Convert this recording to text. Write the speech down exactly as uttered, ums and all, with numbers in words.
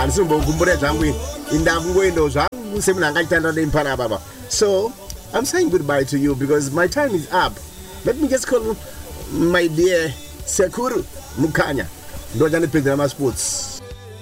andisombokumbura zvangu indakungoendawo zvangu semunhu angachitanda nempana baba. So I'm saying goodbye to you because my time is up. Let me just call my dear Sekuru Mukanya. Don't any pick them sports.